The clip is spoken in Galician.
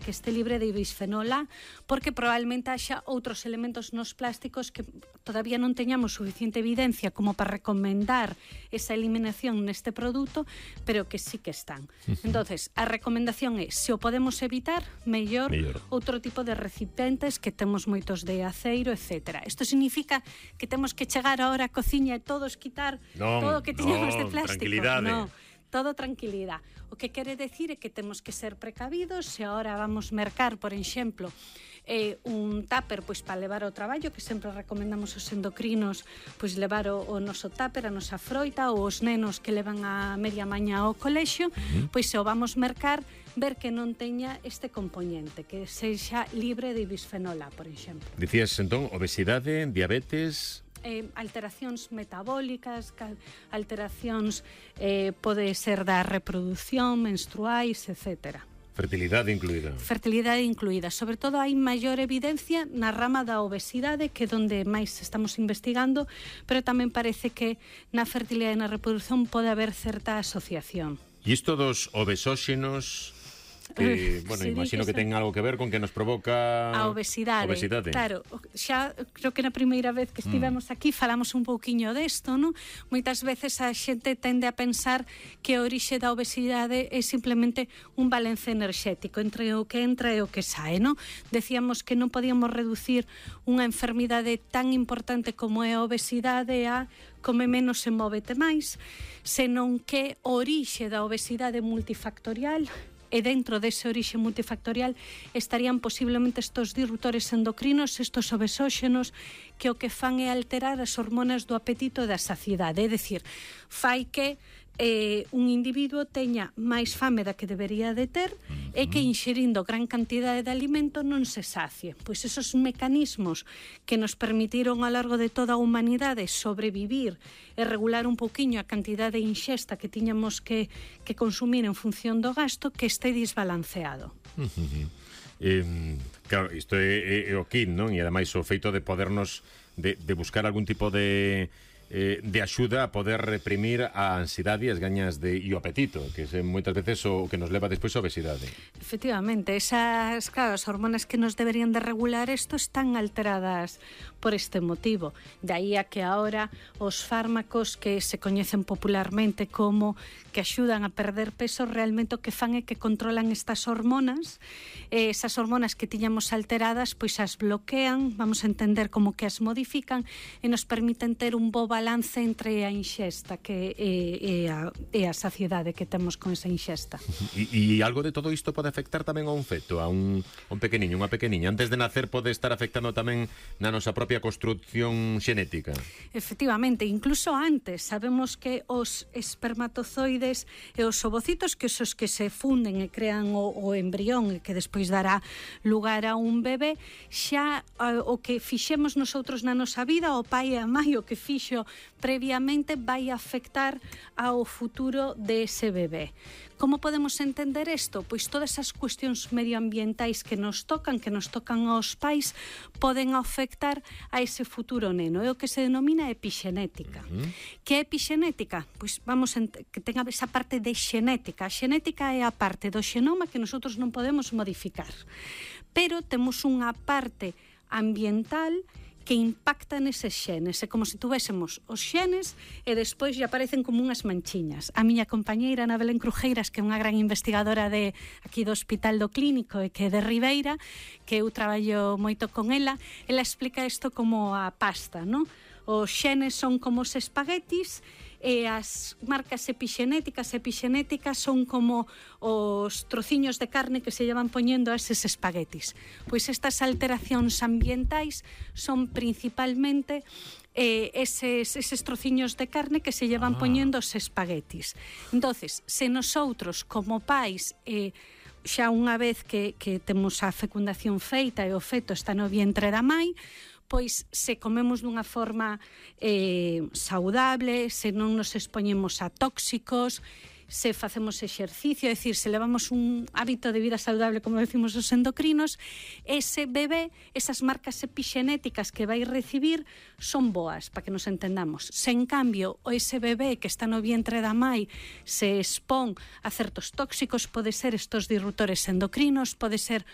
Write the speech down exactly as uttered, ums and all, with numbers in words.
que este libre de bisfenol A, porque probablemente haxa outros elementos nos plásticos que todavía non teñamos suficiente evidencia como para recomendar esa eliminación neste produto, pero que sí que están. Entonces, a recomendación é, se o podemos evitar, mellor, mellor. Outro tipo de recipientes, que temos moitos de aceiro, etcétera. Isto significa que temos que chegar ahora á cociña e todos quitar non, todo o que tiñamos no, de plástico. Tranquilidade. No, todo tranquilidade. O que quere decir é que temos que ser precavidos. Se ahora vamos mercar, por exemplo, eh, un tupper pois para levar ao traballo, que sempre recomendamos aos endocrinos pois levar o, o noso tupper, a nosa froita, ou os nenos que levan a media maña ao colexio, uh-huh. pois se o vamos mercar, ver que non teña este componente, que sexa libre de bisfenol A, por exemplo. Dicías entón obesidade, diabetes... Eh, alteracións metabólicas, alteracións eh, pode ser da reproducción, menstruais, etcétera. Fertilidade incluída. Fertilidade incluída. Sobre todo hai maior evidencia na rama da obesidade, que é onde máis estamos investigando, pero tamén parece que na fertilidade e na reproducción pode haber certa asociación. E isto dos obesóxenos... que, bueno, sí, imagino que, que ten algo que ver con que nos provoca a obesidade. obesidade. Claro, xa creo que na primeira vez que estivemos mm. aquí falamos un pouquiño desto, non? Moitas veces a xente tende a pensar que a orixe da obesidade é simplemente un balance enerxético entre o que entra e o que sae, non? Decíamos que non podíamos reducir unha enfermidade tan importante como é a obesidade a come menos e móvete máis, senón que a orixe da obesidade multifactorial, e dentro dese orixe multifactorial estarían posiblemente estos disruptores endocrinos, estos obesóxenos, que o que fan é alterar as hormonas do apetito e da saciedade, é dicir, fai que eh, un individuo teña máis fame da que debería de ter uh-huh. e que inxerindo gran cantidade de alimento non se sacie. Pois esos mecanismos que nos permitiron ao largo de toda a humanidade sobrevivir e regular un pouquiño a cantidade de inxesta que tiñamos que, que consumir en función do gasto, que este desbalanceado. Uh-huh. Eh, claro, isto é, é, é o kit, non? E ademais o feito de podernos de, de buscar algún tipo de Eh, de axuda a poder reprimir a ansiedade e as gañas de, e o apetito, que é moitas veces o que nos leva despois a obesidade. Efectivamente, esas, claro, as hormonas que nos deberían de regular isto están alteradas por este motivo. De aí a que ahora os fármacos que se coñecen popularmente como que axudan a perder peso, realmente o que fan é que controlan estas hormonas, eh, esas hormonas que tiñamos alteradas, pois as bloquean, vamos a entender como que as modifican e nos permiten ter un bo balance entre a inxesta que e, e, a, e a saciedade que temos con esa inxesta. E, e algo de todo isto pode afectar tamén a un feto, a un, un pequeniño, unha pequeniña. Antes de nacer pode estar afectando tamén na nosa propia construcción xenética. Efectivamente, incluso antes. Sabemos que os espermatozoides e os ovocitos, que esos que se funden e crean o, o embrión e que despois dará lugar a un bebé, xa o que fixemos nosotros na nosa vida, o pai e a mãe o que fixo previamente vai afectar ao futuro dese bebé. Como podemos entender isto? Pois todas as cuestións medioambientais que nos tocan, que nos tocan aos pais, poden afectar a ese futuro neno. É o que se denomina epixenética. Uh-huh. Que é epixenética? Pois vamos a que tenga esa parte de xenética. A xenética é a parte do xenoma que nosotros non podemos modificar. Pero temos unha parte ambiental que impacta neses xenes. É como se tuvésemos os xenes e despois lle aparecen como unhas manchiñas. A miña compañeira Ana Belén Crujeiras, que é unha gran investigadora de aquí do Hospital do Clínico e que é de Ribeira, que eu traballo moito con ela, ela explica isto como a pasta, non? Os xenes son como os espaguetis e as marcas epixenéticas epixenéticas son como os trociños de carne que se llevan poñendo a eses espaguetis. Pois estas alteracións ambientais son principalmente eh, eses, eses trociños de carne que se llevan ah. poñendo os espaguetis. Entonces, se nosoutros como pais eh, xa unha vez que, que temos a fecundación feita e o feto está no vientre da mai, pois se comemos dunha forma eh, saudable, se non nos expoñemos a tóxicos, se facemos exercicio, é dicir, se levamos un hábito de vida saludable, como decimos os endocrinos, ese bebé, esas marcas epixenéticas que vai recibir son boas, para que nos entendamos. Se en cambio, o ese bebé que está no vientre da mai se expón a certos tóxicos, pode ser estos disruptores endocrinos, pode ser